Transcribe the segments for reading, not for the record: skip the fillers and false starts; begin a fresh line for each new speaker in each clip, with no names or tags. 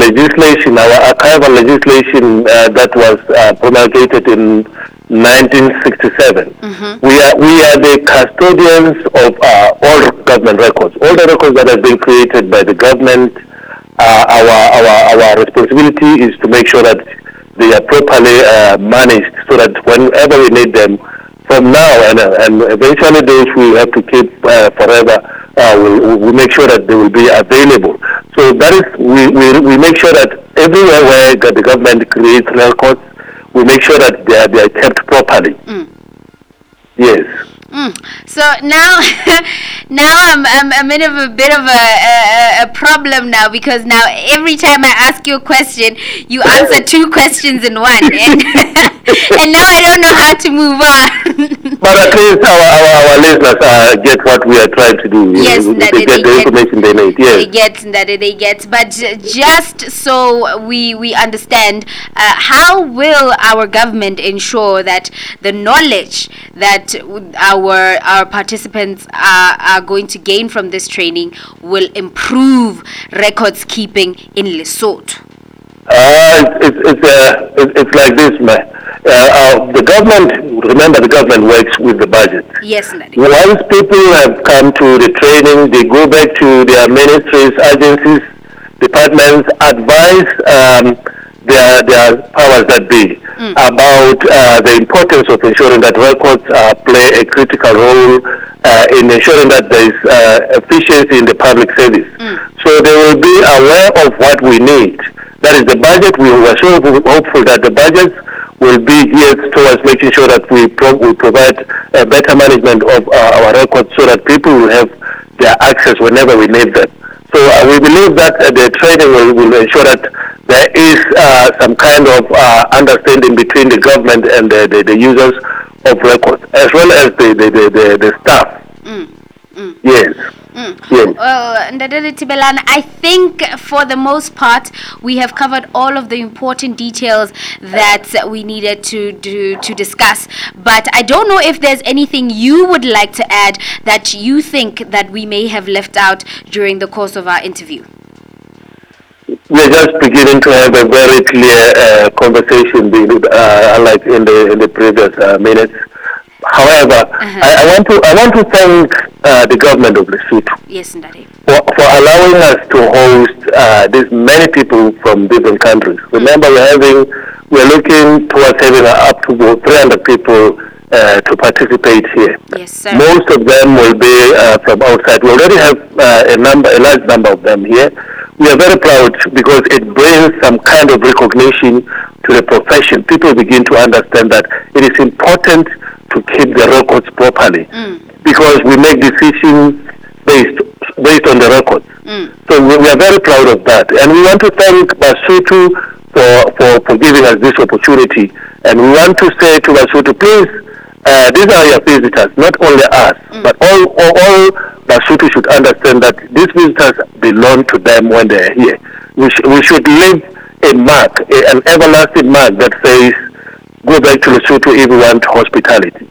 legislation, our archival legislation that was promulgated in 1967. We are the custodians of all government records. All the records that have been created by the government, our responsibility is to make sure that they are properly managed, so that whenever we need them, from now and eventually those we have to keep forever, we'll make sure that they will be available. So that is, we make sure that everywhere where the government creates records, we make sure that they are kept properly. Yes.
So now, I'm in a bit of a problem now, because now every time I ask you a question, you answer two questions in one, and now I don't know how to move on.
But at least our listeners get what we are trying to do.
Yes,
they get the information they need. Yes.
They get. But just so we understand, how will our government ensure that the knowledge that our participants are going to gain from this training will improve records keeping in Lesotho?
It's like this, man. The government works with the budget.
Yes, Nadi.
Once people have come to the training, they go back to their ministries, agencies, departments, advise their powers that be about the importance of ensuring that records play a critical role in ensuring that there is efficiency in the public service. So they will be aware of what we need. That is the budget. We were so hopeful that the budget will be geared towards making sure that we provide a better management of our records, so that people will have their access whenever we need them. So we believe that the training will ensure that there is some kind of understanding between the government and the users of records, as well as the staff. Yes. Yes.
Ndadele Tibelani, I think for the most part we have covered all of the important details that we needed to discuss. But I don't know if there's anything you would like to add that you think that we may have left out during the course of our interview.
We're just beginning to have a very clear conversation, unlike in the previous minutes. However, I want to thank the government of Lesotho.
Yes, Ndari.
For allowing us to host these many people from different countries. Remember, we're looking towards having up to 300 people to participate here.
Yes, sir.
Most of them will be from outside. We already have a large number of them here. We are very proud because it brings some kind of recognition to the profession. People begin to understand that it is important to keep the records properly, because we make decisions based on the records. So we are very proud of that, and we want to thank Basotho for giving us this opportunity. And we want to say to Basotho, please, these are your visitors, not only us, but all Basotho should understand that these visitors belong to them when they are here. We should leave a mark, an everlasting mark that says, go back to Lesotho if you want hospitality.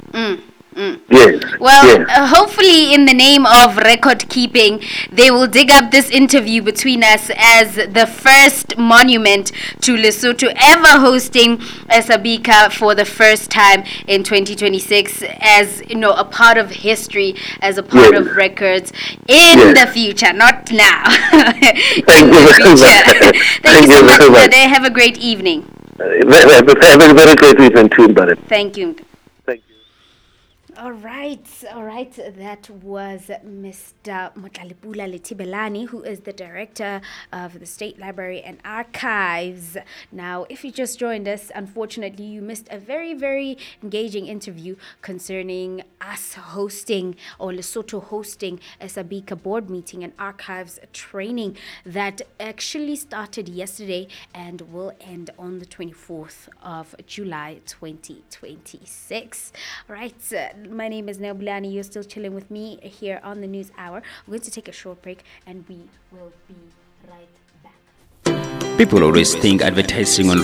Yes.
Well,
yes.
Hopefully in the name of record keeping, they will dig up this interview between us as the first monument to Lesotho ever hosting Sabika for the first time in 2026, as a part of history, as a part of records in the future, not now.
Thank you very much.
Thank you so much. Have a great evening.
Have a very great evening too, brother.
Thank you.
Thank you.
All right. That was Mr. Motlalipula Letibelani, who is the director of the State Library and Archives. Now, if you just joined us, unfortunately, you missed a very, very engaging interview concerning us hosting, or Lesotho hosting, a Sabika board meeting and archives training that actually started yesterday and will end on the 24th of July 2026. All right. My name is Neobulani. You're still chilling with me here on the News Hour. We're going to take a short break and we will be right back.
People always think advertising on